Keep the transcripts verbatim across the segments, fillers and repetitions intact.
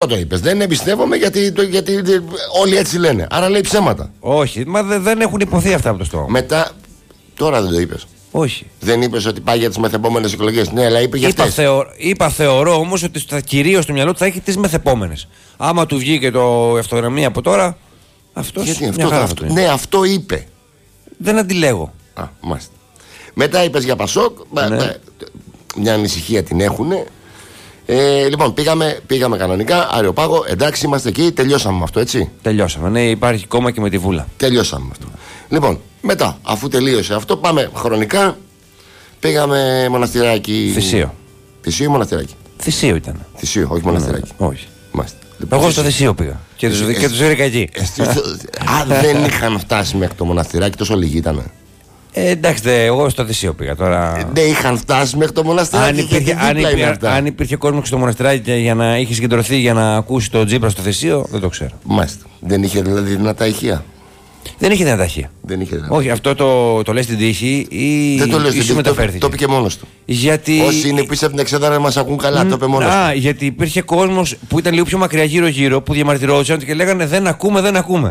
το είπες. Δεν εμπιστεύομαι γιατί, το, γιατί όλοι έτσι λένε. Άρα λέει ψέματα. Όχι, μα δε, δεν έχουν υποθεί αυτά από το στόμα. Μετά, τώρα δεν το είπες. Όχι. Δεν είπες ότι πάει για τις μεθεπόμενες εκλογές. Ναι, αλλά είπε για είπα, αυτές. θεω, είπα θεωρώ όμως ότι κυρίως στο μυαλό του θα έχει τις μεθεπόμενες. Άμα του βγει και το αυτοδυναμία από τώρα, αυτός. Γιατί μια αυτό, χαρά αυτό, αυτό ναι, αυτό είπε. Δεν αντιλέγω. Α, μάλιστα. Μετά είπες για Πασόκ. Ναι. Μπα, μια ανησυχία την έχουν. Ε, λοιπόν, πήγαμε, πήγαμε κανονικά. Αριοπάγο, εντάξει, είμαστε εκεί. Τελειώσαμε με αυτό, έτσι. Τελειώσαμε. Ναι, υπάρχει κόμμα και με τη Βούλα. Τελειώσαμε με αυτό. Λοιπόν, μετά, αφού τελείωσε αυτό, πάμε χρονικά. Πήγαμε μοναστηράκι. Θησίο. Θησίο ή μοναστηράκι. Θησίο ήταν. Θησίο, όχι μοναστηράκι. Ναι, όχι. Μάλιστα. Λοιπόν, εγώ στο Θησίο πήγα. Και του βρήκα εκεί. Α, δεν είχαν φτάσει μέχρι το μοναστηράκι, τόσο λίγοι ήταν. Ε, εντάξει, δε, εγώ στο Θησίο πήγα τώρα. Δεν είχαν φτάσει μέχρι το μοναστηράκι. Αν υπήρχε, αν υπήρχε, αν υπήρχε κόσμο στο μοναστηράκι για να είχε συγκεντρωθεί για να ακούσει το Τζίπρα στο Θησίο, δεν το ξέρω. Μάλιστα. Δεν είχε δηλαδή δυνατά ηχεία. Δεν είχε δυνατά ηχεία. Δεν είχε δυνατά. Όχι, αυτό το, το λες στην τύχη ή. Δεν το λες στην τύχη. Το, το είπε και μόνος του. Γιατί... Όσοι είναι πίσω από την εξέδρα μας ακούν καλά, mm, το είπε μόνος α, του. Γιατί υπήρχε κόσμος που ήταν λίγο πιο μακριά γύρω-γύρω που διαμαρτυρόντουσαν και λέγανε δεν ακούμε, δεν ακούμε.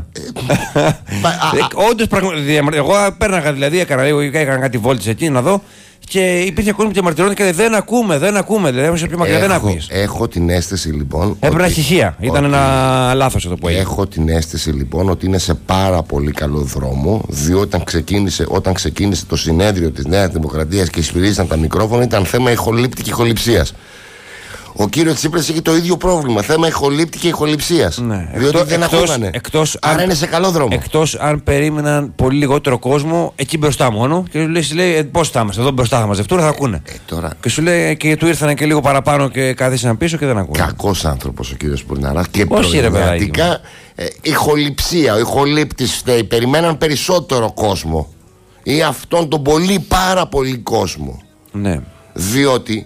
Όντως, εγώ πέρναγα δηλαδή, έκανα, έκανα κάτι βόλτες εκεί να δω. Και υπήρχε κόσμο που διαμαρτυρόταν και δεν ακούμε, δεν ακούμε. Δηλαδή, έμεσα πιο μακριά, δεν ακούγες. Έχω την αίσθηση λοιπόν. Έπρεπε να έχει ηχεία. Ήταν ένα λάθος αυτό που έγινε. Έχω την αίσθηση λοιπόν ότι είναι σε πάρα πολύ καλό δρόμο. Διότι όταν ξεκίνησε, όταν ξεκίνησε το συνέδριο της Νέας Δημοκρατίας και σφυρίζαν τα μικρόφωνα, ήταν θέμα ηχολήπτη και ηχοληψίας. Ο κύριος Τσίπρας έχει το ίδιο πρόβλημα. Θέμα ηχολήπτη και ηχοληψίας. Ναι, διότι εκτός, δεν εκτός, ακούγανε. Εκτός Άρα αν, είναι σε καλό δρόμο. Εκτός αν περίμεναν πολύ λιγότερο κόσμο εκεί μπροστά μόνο. Και σου λέει, λέει ε, πώς θα είμαστε, εδώ μπροστά θα μαζευτούν, θα ακούνε. Ε, τώρα... Και σου λέει και του ήρθαν και λίγο παραπάνω και κάθισαν πίσω και δεν ακούνε. Κακός άνθρωπος ο κύριος Πουρναράς. Και πραγματικά ε, ηχοληψία. Ο ηχολήπτης φταίει. Περιμέναν περισσότερο κόσμο. Ή αυτόν τον πολύ πάρα πολύ κόσμο. Ναι. Διότι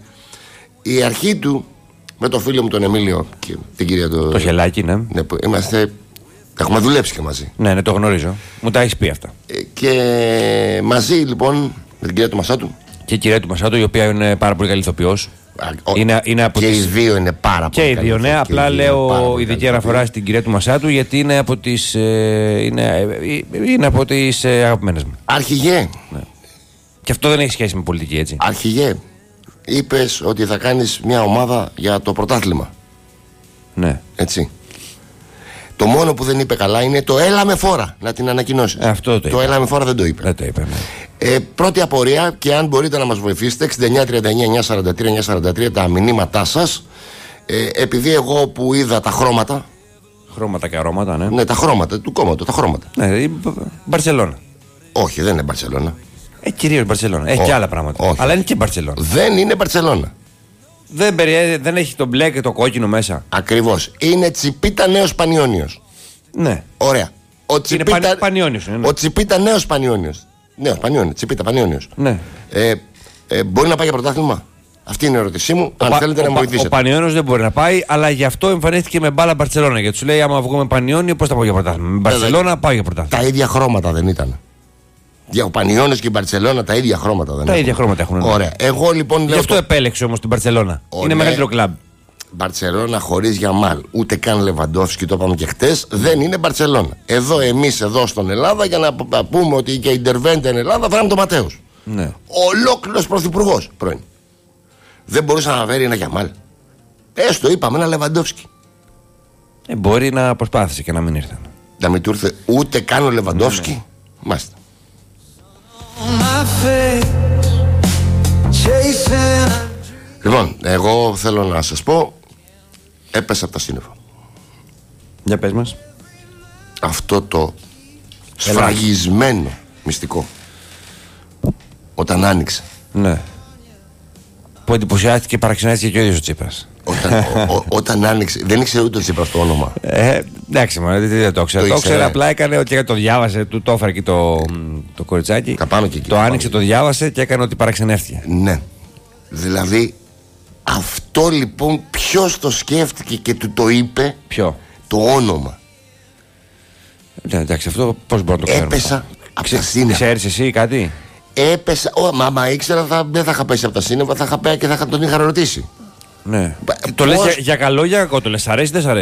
η αρχή του. Με τον φίλο μου τον Εμίλιο και την κυρία του. Το Χελάκι, ναι. ναι που είμαστε. Έχουμε δουλέψει και μαζί. Ναι, ναι, το γνωρίζω. Μου τα έχει πει αυτά. Ε, και μαζί λοιπόν με την κυρία του Μασάτου. Και η κυρία του Μασάτου, η οποία είναι πάρα πολύ καλή ηθοποιός. Είναι, είναι από και τις... οι δύο είναι πάρα και πολύ οι δύο, ναι. Απλά λέω ειδική αναφορά στην κυρία του Μασάτου γιατί είναι από τις, ε, είναι, ε, είναι από τις ε, αγαπημένες μου. Αρχηγέ. Ναι. Και αυτό δεν έχει σχέση με πολιτική, έτσι. Αρχηγέ. Είπες ότι θα κάνεις μια ομάδα για το πρωτάθλημα. Ναι. Έτσι. Το μόνο που δεν είπε καλά είναι το έλα με φόρα να την ανακοινώσεις. Ε, αυτό το, το έλα με φόρα δεν το είπε. Δεν το είπε, ναι. ε, πρώτη απορία και αν μπορείτε να μας βοηθήσετε εξήντα εννιά τριάντα εννιά εννιακόσια σαράντα τρία εννιακόσια σαράντα τρία τα μηνύματά σας. ε, επειδή εγώ που είδα τα χρώματα. Χρώματα και αρώματα, ναι. Ναι, τα χρώματα του κόμματος, τα χρώματα. Ναι, η Μπαρσελόνα. Όχι, δεν είναι Μπαρσελόνα. Ε, κυρίως Μπαρσελόνα. Έχει και άλλα πράγματα. Όχι. Αλλά είναι και Μπαρσελόνα. Δεν είναι Μπαρσελόνα. Δεν, περι... δεν έχει το μπλε και το κόκκινο μέσα. Ακριβώς. Είναι Τσιπίτα νέος Πανιόνιος. Ναι. Ωραία. Ο Τσιπίτα... Είναι Πανιόνιος. Ναι. Ο Τσιπίτα νέος Πανιόνιος. Νέος Πανιόνιος. Τσιπίτα Πανιόνιος. Ναι. Ε, ε, μπορεί να πάει για πρωτάθλημα. Αυτή είναι η ερώτησή μου. Ο αν πα... θέλετε ο να με βοηθήσετε. Ο Πανιόνιος δεν μπορεί να πάει, αλλά γι' αυτό εμφανίστηκε με μπάλα Μπαρσελόνα. Γιατί σου λέει: άμα βγούμε Πανιόνιο, πώς θα πάω για πρωτάθλημα. Με Μπαρσελόνα πάω για πρωτάθλημα. Τα ίδια χρώματα δεν ήταν. Για ο Πανιόνιος και η Μπαρσελόνα τα ίδια χρώματα δεν Τα έχουν. ίδια χρώματα έχουν. Ωραία. Εγώ λοιπόν λέω. Γι' αυτό το... επέλεξε όμως την Μπαρσελόνα. Ωραία. Είναι μεγαλύτερο κλαμπ. Μπαρσελόνα χωρίς Γιαμάλ, ούτε καν Λεβαντόφσκι, το είπαμε και χτες, δεν είναι Μπαρσελόνα. Εδώ εμείς εδώ στον Ελλάδα για να πούμε ότι και η Ντερβέντε είναι Ελλάδα, φέραμε τον Ματέους. Ναι. Ολόκληρος πρωθυπουργός πρώην. Δεν μπορούσε να φέρει ένα Γιαμάλ. Έστω είπαμε ένα Λεβαντόφσκι. Ε, μπορεί να προσπάθησε και να μην ήρθαν. Να μην του ήρθε ούτε καν ο Λεβαντόφσκι. Ναι, ναι. Μάλιστα. Λοιπόν, εγώ θέλω να σας πω, έπεσα από τα σύννεφα. Για πες μας. Αυτό το σφραγισμένο μυστικό όταν άνοιξε. Ναι. Που εντυπωσιάστηκε και παραξενάστηκε και ο ίδιος ο Τσίπρας. Όταν, ο, ο, όταν άνοιξε, δεν ήξερε ούτε ο Τσίπρας το όνομα. Ε, εντάξει, μα δεν, δεν το ξέρω. Το, το ήξερε, απλά έκανε ότι το διάβασε, του το έφερε και το, το κοριτσάκι. Καπάνω και εκεί, το άνοιξε, το διάβασε και έκανε ότι παραξενεύτηκε. Ναι. Δηλαδή, αυτό λοιπόν ποιος το σκέφτηκε και του το είπε. Ποιο? Το όνομα. Ναι, εντάξει, αυτό πώς μπορώ να το ξέρω. Έπεσα από τα σύννεφα. Ξέρεις εσύ κάτι? Έπεσα. Ω, μα, μα ήξερα θα, δεν θα είχα πέσει από τα σύννεφα, θα είχα πέσει και θα τον είχα ρωτήσει. Ναι. Πα, το πώς... λες για, για καλό ή για κακό, το λες, σ' αρέσει ή δεν σ' αρέσει?